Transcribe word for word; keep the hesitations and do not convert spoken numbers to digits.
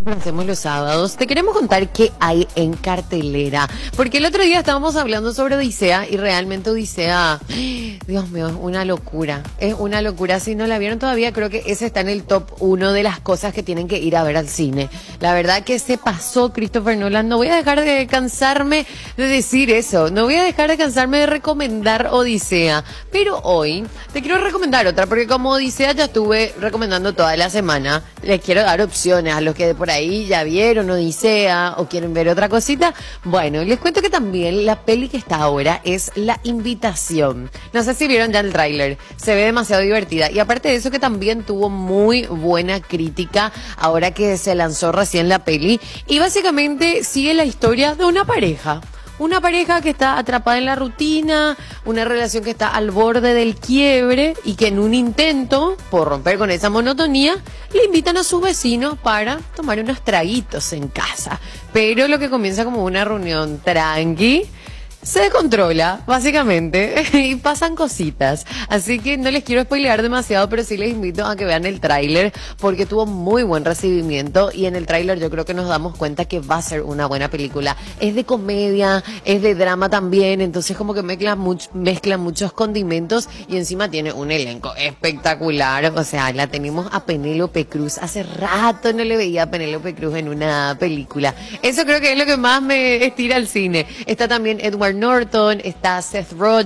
Hacemos los sábados. Te queremos contar qué hay en cartelera. Porque el otro día estábamos hablando sobre Odisea y realmente Odisea, Dios mío, es una locura. Es una locura. Si no la vieron todavía, creo que ese está en el top uno de las cosas que tienen que ir a ver al cine. La verdad que se pasó Christopher Nolan. No voy a dejar de cansarme de decir eso. No voy a dejar de cansarme de recomendar Odisea. Pero hoy te quiero recomendar otra, porque como Odisea ya estuve recomendando toda la semana, les quiero dar opciones a los que de por ahí ya vieron Odisea o quieren ver otra cosita. Bueno, les cuento que también la peli que está ahora es La Invitación. No sé si vieron ya el tráiler, se ve demasiado divertida y aparte de eso que también tuvo muy buena crítica ahora que se lanzó recién la peli y básicamente sigue la historia de una pareja. Una pareja que está atrapada en la rutina, una relación que está al borde del quiebre y que en un intento por romper con esa monotonía le invitan a sus vecinos para tomar unos traguitos en casa. Pero lo que comienza como una reunión tranqui se descontrola, básicamente, y pasan cositas. Así que no les quiero spoilear demasiado, pero sí les invito a que vean el tráiler, porque tuvo muy buen recibimiento, y en el tráiler yo creo que nos damos cuenta que va a ser una buena película. Es de comedia, es de drama también, entonces como que mezcla, much, mezcla muchos condimentos, y encima tiene un elenco espectacular. O sea, la tenemos a Penélope Cruz. Hace rato no le veía a Penélope Cruz en una película. Eso creo que es lo que más me estira al cine. Está también Edward Norton, está Seth Rogen.